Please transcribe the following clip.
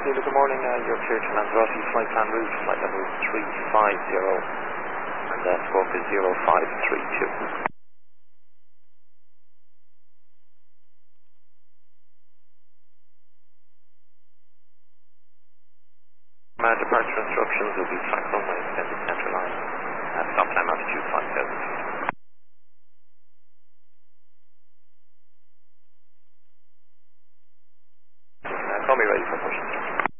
Zulu, good morning. You're clear to Lanzarote, flight plan route, flight level 350, and scope is 0532.